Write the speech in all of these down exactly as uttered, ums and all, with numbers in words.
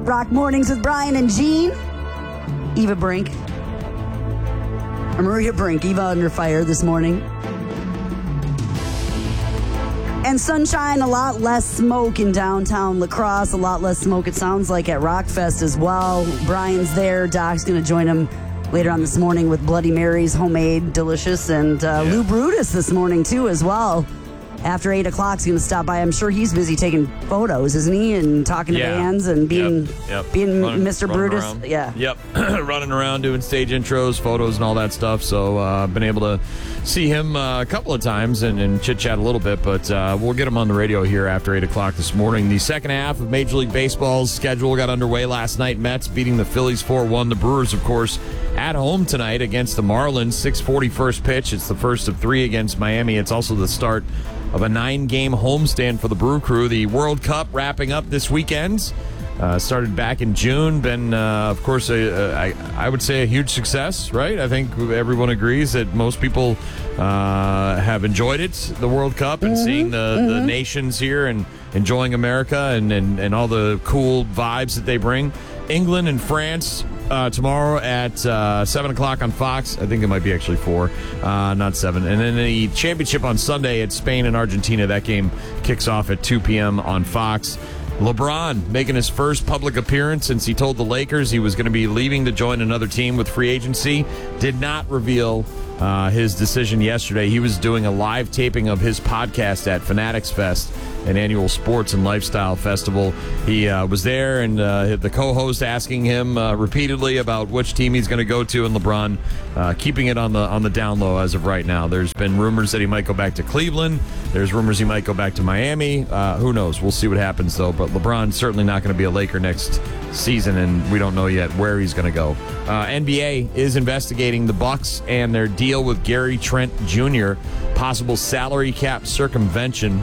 Rock Mornings with Brian and Gene. Eva Brink. Or Maria Brink. Eva under fire this morning. And sunshine, a lot less smoke in downtown La Crosse. A lot less smoke, it sounds like, at Rockfest as well. Brian's there. Doc's going to join him later on this morning with Bloody Mary's, homemade, delicious. And uh, yeah. Lou Brutus this morning, too, as well. After eight o'clock, he's going to stop by. I'm sure he's busy taking photos, isn't he? And talking to yeah. bands and being yep. Yep. being running, Mister running Brutus. Around. Yeah. Yep. Running around doing stage intros, photos, and all that stuff. So I've uh, been able to see him uh, a couple of times and, and chit-chat a little bit. But uh, we'll get him on the radio here after eight o'clock this morning. The second half of Major League Baseball's schedule got underway last night. Mets beating the Phillies four one. The Brewers, of course, at home tonight against the Marlins. six forty first pitch. It's the first of three against Miami. It's also the start of a nine-game homestand for the Brew Crew. The World Cup wrapping up this weekend. Uh, started back in June. Been, uh, of course, a, a, I, I would say a huge success, right? I think everyone agrees that most people uh, have enjoyed it, the World Cup, and mm-hmm. seeing the, mm-hmm. the nations here and enjoying America and, and, and all the cool vibes that they bring. England and France uh, tomorrow at uh, seven o'clock on Fox. I think it might be actually four, uh, not seven. And then the championship on Sunday at Spain and Argentina. That game kicks off at two p.m. on Fox. LeBron making his first public appearance since he told the Lakers he was going to be leaving to join another team with free agency. Did not reveal uh, his decision yesterday. He was doing a live taping of his podcast at Fanatics Fest, an annual sports and lifestyle festival. He uh, was there, and uh, the co-host asking him uh, repeatedly about which team he's going to go to, and LeBron uh, keeping it on the on the down low as of right now. There's been rumors that he might go back to Cleveland. There's rumors he might go back to Miami. Uh, who knows? We'll see what happens, though. But LeBron's certainly not going to be a Laker next season, and we don't know yet where he's going to go. Uh, N B A is investigating the Bucks and their deal with Gary Trent Junior Possible salary cap circumvention.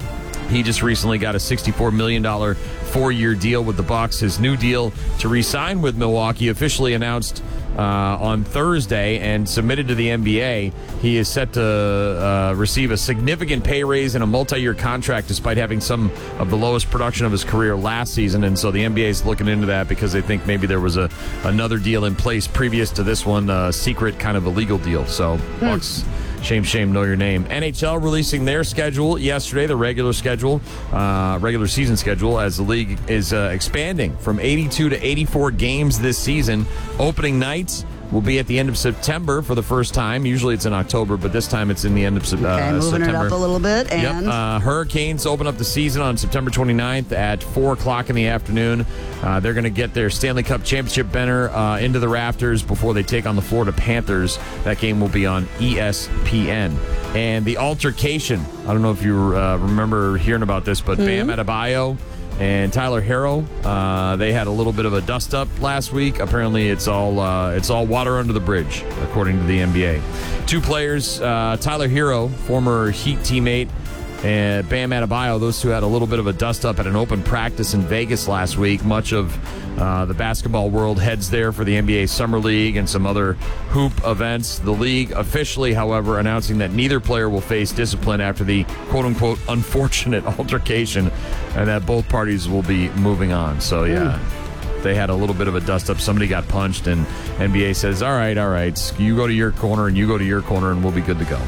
He just recently got a sixty-four million dollars four-year deal with the Bucks. His new deal to re-sign with Milwaukee officially announced uh, on Thursday and submitted to the N B A. He is set to uh, receive a significant pay raise and a multi-year contract despite having some of the lowest production of his career last season. And so the N B A is looking into that because they think maybe there was a another deal in place previous to this one, a secret kind of illegal deal. So Bucks... Shame, shame, know your name. N H L releasing their schedule yesterday, the regular schedule, uh, regular season schedule, as the league is uh, expanding from eighty-two to eighty-four games this season. Opening nights will be at the end of September for the first time. Usually it's in October, but this time it's in the end of uh, okay, moving September. Moving it up a little bit. And yep. uh, Hurricanes open up the season on September twenty-ninth at four o'clock in the afternoon. Uh, they're going to get their Stanley Cup Championship banner uh, into the rafters before they take on the Florida Panthers. That game will be on E S P N. And the altercation, I don't know if you uh, remember hearing about this, but mm-hmm. Bam Adebayo and Tyler Herro, uh, they had a little bit of a dust-up last week. Apparently, it's all uh, it's all water under the bridge, according to the N B A. Two players, uh, Tyler Herro, former Heat teammate, and Bam Adebayo, those two had a little bit of a dust-up at an open practice in Vegas last week. Much of uh, the basketball world heads there for the N B A Summer League and some other hoop events. The league officially, however, announcing that neither player will face discipline after the quote-unquote unfortunate altercation, and that both parties will be moving on. So, yeah. Mm. They had a little bit of a dust-up. Somebody got punched, and N B A says, all right, all right, you go to your corner, and you go to your corner, and we'll be good to go.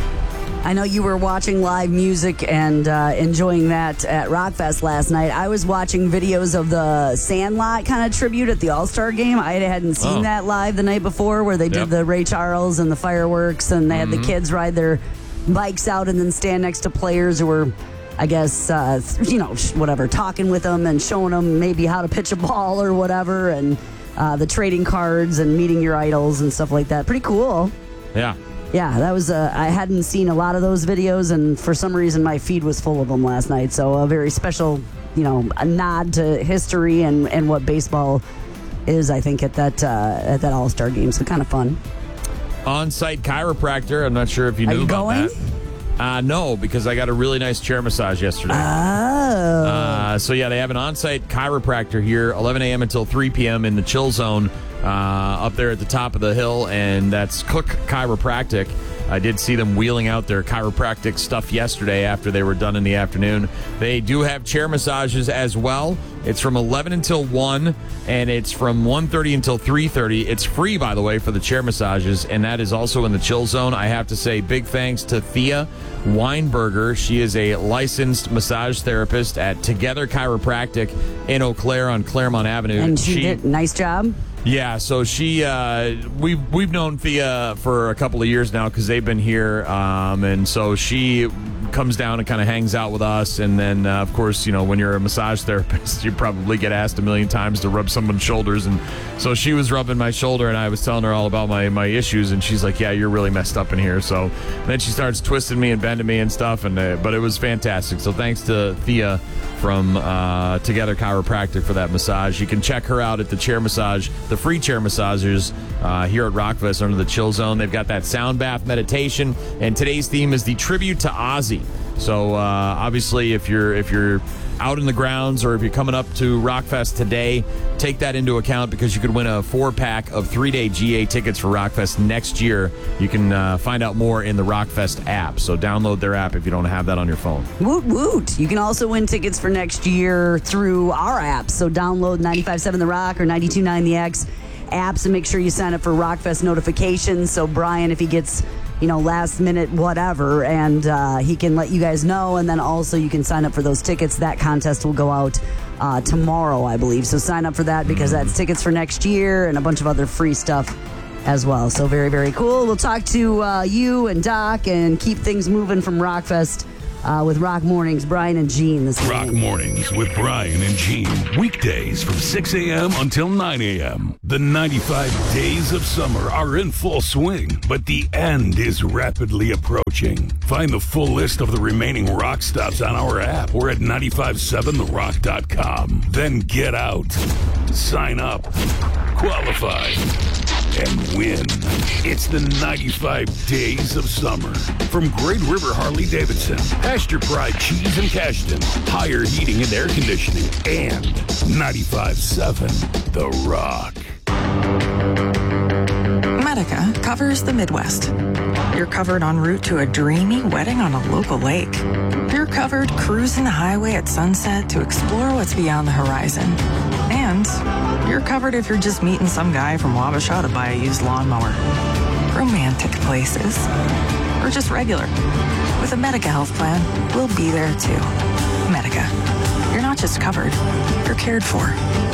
I know you were watching live music and uh, enjoying that at Rockfest last night. I was watching videos of the Sandlot kind of tribute at the All-Star game. I hadn't seen oh. that live the night before where they did yep. the Ray Charles and the fireworks, and they mm-hmm. had the kids ride their bikes out and then stand next to players who were, I guess, uh, you know, whatever, talking with them and showing them maybe how to pitch a ball or whatever, and uh, the trading cards and meeting your idols and stuff like that. Pretty cool. Yeah. Yeah, that was, uh, I hadn't seen a lot of those videos, and for some reason my feed was full of them last night. So a very special, you know, a nod to history and, and what baseball is, I think, at that uh, at that All-Star game. So kind of fun. On-site chiropractor. I'm not sure if you knew Are you about going? that. Uh, no, because I got a really nice chair massage yesterday. Oh. Uh, so, yeah, they have an on-site chiropractor here, eleven a.m. until three p.m. in the chill zone uh, up there at the top of the hill, and that's Cook Chiropractic. I did see them wheeling out their chiropractic stuff yesterday after they were done in the afternoon. They do have chair massages as well. It's from eleven until one, and it's from one thirty until three thirty. It's free, by the way, for the chair massages, and that is also in the chill zone. I have to say big thanks to Thea Weinberger. She is a licensed massage therapist at Together Chiropractic in Eau Claire on Claremont Avenue. And she, she did nice job. Yeah, so she, uh, we've, we've known Thea for a couple of years now because they've been here, um, and so she comes down and kind of hangs out with us, and then, uh, of course, you know, when you're a massage therapist, you probably get asked a million times to rub someone's shoulders, and so she was rubbing my shoulder, and I was telling her all about my, my issues, and she's like, yeah, you're really messed up in here, so then she starts twisting me and bending me and stuff, and uh, but it was fantastic, so thanks to Thea from uh, Together Chiropractic for that massage. You can check her out at the chair massage, the free chair massagers uh, here at Rockfest under the Chill Zone. They've got that sound bath meditation, and today's theme is the tribute to Ozzy. So uh, obviously, if you're if you're out in the grounds or if you're coming up to Rockfest today, take that into account because you could win a four-pack of three-day G A tickets for Rockfest next year. You can uh, find out more in the Rockfest app. So download their app if you don't have that on your phone. Woot woot. You can also win tickets for next year through our apps. So download ninety-five point seven The Rock or ninety-two point nine The X apps and make sure you sign up for Rockfest notifications. So Brian, if he gets, you know, last minute whatever, and uh, he can let you guys know. And then also you can sign up for those tickets. That contest will go out uh, tomorrow, I believe. So sign up for that because that's tickets for next year and a bunch of other free stuff as well. So very, very cool. We'll talk to uh, you and Doc and keep things moving from Rockfest uh, with Rock Mornings, Brian and Gene this Rock morning. Mornings with Brian and Gene. Weekdays from six a.m. until nine a.m. The ninety-five days of summer are in full swing, but the end is rapidly approaching. Find the full list of the remaining rock stops on our app or at nine five seven the rock dot com. Then get out, sign up, qualify, and win. It's the ninety-five days of summer. From Great River Harley-Davidson, Pasture Pride Cheese and Cashton, Higher Heating and Air Conditioning, and ninety-five point seven The Rock. Medica covers the Midwest. You're covered en route to a dreamy wedding on a local lake. You're covered cruising the highway at sunset to explore what's beyond the horizon. And you're covered if you're just meeting some guy from Wabasha to buy a used lawnmower. Romantic places. Or just regular. With a Medica health plan, we'll be there too. Medica. You're not just covered, you're cared for.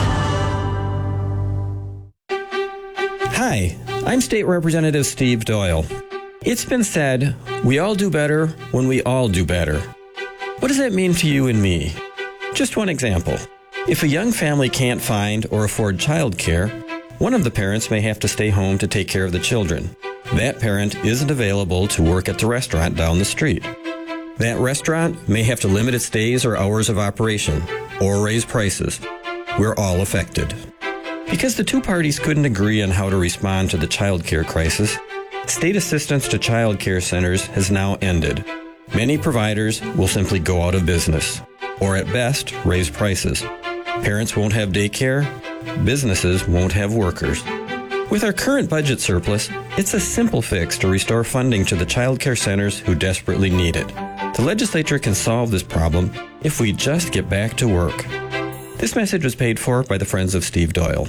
Hi, I'm State Representative Steve Doyle. It's been said, we all do better when we all do better. What does that mean to you and me? Just one example. If a young family can't find or afford childcare, one of the parents may have to stay home to take care of the children. That parent isn't available to work at the restaurant down the street. That restaurant may have to limit its days or hours of operation, or raise prices. We're all affected. Because the two parties couldn't agree on how to respond to the childcare crisis, state assistance to child care centers has now ended. Many providers will simply go out of business, or at best, raise prices. Parents won't have daycare, businesses won't have workers. With our current budget surplus, it's a simple fix to restore funding to the child care centers who desperately need it. The legislature can solve this problem if we just get back to work. This message was paid for by the Friends of Steve Doyle.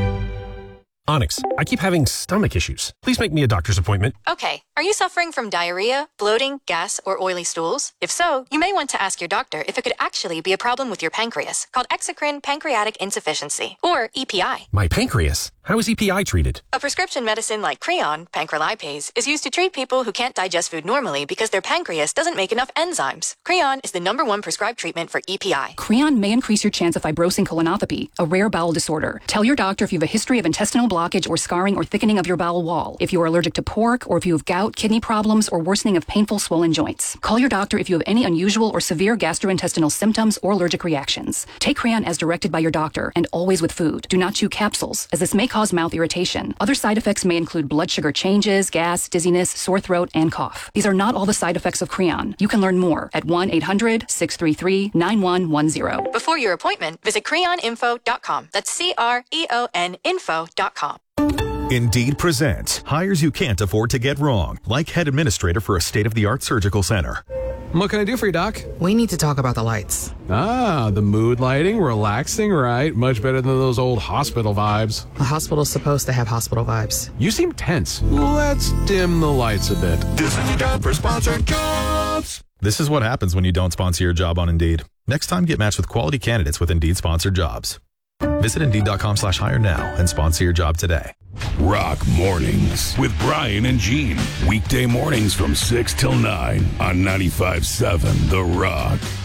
Onyx, I keep having stomach issues. Please make me a doctor's appointment. Okay, are you suffering from diarrhea, bloating, gas, or oily stools? If so, you may want to ask your doctor if it could actually be a problem with your pancreas, called exocrine pancreatic insufficiency, or E P I. My pancreas? How is E P I treated? A prescription medicine like Creon, pancrelipase, is used to treat people who can't digest food normally because their pancreas doesn't make enough enzymes. Creon is the number one prescribed treatment for E P I. Creon may increase your chance of fibrosing colonopathy, a rare bowel disorder. Tell your doctor if you have a history of intestinal blockage or scarring or thickening of your bowel wall, if you are allergic to pork, or if you have gout, kidney problems, or worsening of painful swollen joints. Call your doctor if you have any unusual or severe gastrointestinal symptoms or allergic reactions. Take Creon as directed by your doctor, and always with food. Do not chew capsules, as this may cause mouth irritation. Other side effects may include blood sugar changes, gas, dizziness, sore throat, and cough. These are not all the side effects of Creon. You can learn more at one eight hundred six three three nine one one zero. Before your appointment, visit creon info dot com. That's C R E O N info dot com. Indeed presents hires you can't afford to get wrong, like head administrator for a state-of-the-art surgical center. What can I do for you, Doc? We need to talk about the lights. Ah, the mood lighting, relaxing, right? Much better than those old hospital vibes. A hospital's supposed to have hospital vibes. You seem tense. Let's dim the lights a bit. This is your job for sponsored jobs. This is what happens when you don't sponsor your job on Indeed. Next time, get matched with quality candidates with Indeed-sponsored jobs. Visit Indeed.com slash hire now and sponsor your job today. Rock Mornings with Brian and Gene. Weekday mornings from six till nine on ninety-five point seven The Rock.